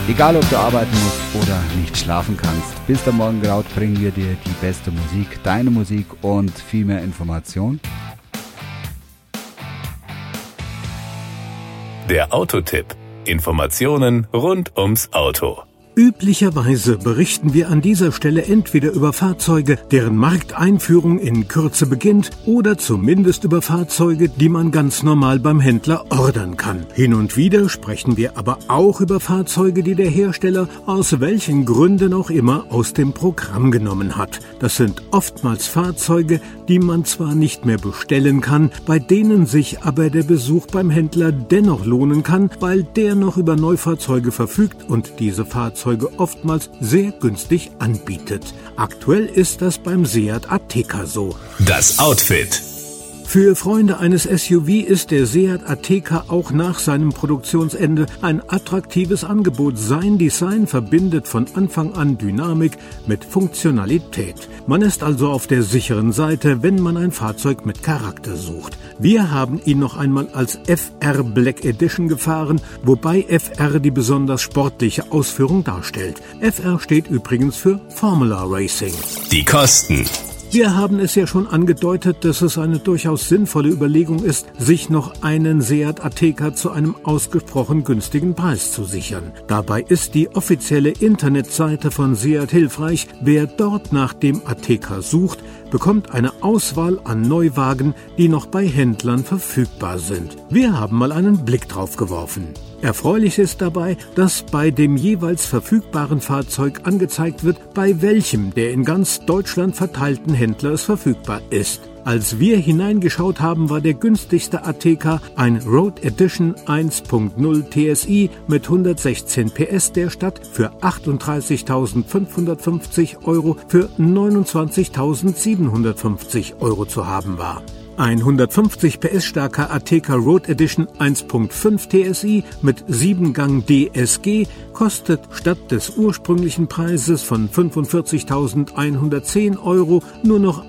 Egal, ob du arbeiten musst oder nicht schlafen kannst, bis der Morgen graut, bringen wir dir die beste Musik, deine Musik und viel mehr Information. Der Autotipp. Informationen rund ums Auto. Üblicherweise berichten wir an dieser Stelle entweder über Fahrzeuge, deren Markteinführung in Kürze beginnt, oder zumindest über Fahrzeuge, die man ganz normal beim Händler ordern kann. Hin und wieder sprechen wir aber auch über Fahrzeuge, die der Hersteller aus welchen Gründen auch immer aus dem Programm genommen hat. Das sind oftmals Fahrzeuge, die man zwar nicht mehr bestellen kann, bei denen sich aber der Besuch beim Händler dennoch lohnen kann, weil der noch über Neufahrzeuge verfügt und diese Fahrzeuge oftmals sehr günstig anbietet. Aktuell ist das beim Seat Ateca so. Das Outfit. Für Freunde eines SUV ist der Seat Ateca auch nach seinem Produktionsende ein attraktives Angebot. Sein Design verbindet von Anfang an Dynamik mit Funktionalität. Man ist also auf der sicheren Seite, wenn man ein Fahrzeug mit Charakter sucht. Wir haben ihn noch einmal als FR Black Edition gefahren, wobei FR die besonders sportliche Ausführung darstellt. FR steht übrigens für Formula Racing. Die Kosten. Wir haben es ja schon angedeutet, dass es eine durchaus sinnvolle Überlegung ist, sich noch einen Seat Ateca zu einem ausgesprochen günstigen Preis zu sichern. Dabei ist die offizielle Internetseite von Seat hilfreich. Wer dort nach dem Ateca sucht, bekommt eine Auswahl an Neuwagen, die noch bei Händlern verfügbar sind. Wir haben mal einen Blick drauf geworfen. Erfreulich ist dabei, dass bei dem jeweils verfügbaren Fahrzeug angezeigt wird, bei welchem der in ganz Deutschland verteilten Händler es verfügbar ist. Als wir hineingeschaut haben, war der günstigste Ateca ein Road Edition 1.0 TSI mit 116 PS der Stadt für 38.550 € für 29.750 € zu haben war. Ein 150 PS starker Ateca Road Edition 1.5 TSI mit 7-Gang DSG kostet statt des ursprünglichen Preises von 45.110 € nur noch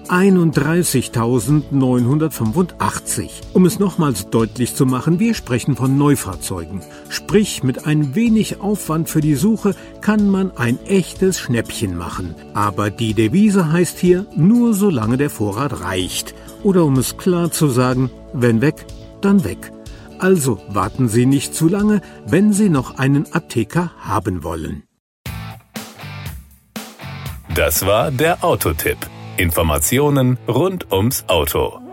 31.985. Um es nochmals deutlich zu machen, wir sprechen von Neufahrzeugen. Sprich, mit ein wenig Aufwand für die Suche kann man ein echtes Schnäppchen machen. Aber die Devise heißt hier, nur solange der Vorrat reicht. Oder um es klar zu sagen, wenn weg, dann weg. Also warten Sie nicht zu lange, wenn Sie noch einen Ateca haben wollen. Das war der Autotipp. Informationen rund ums Auto.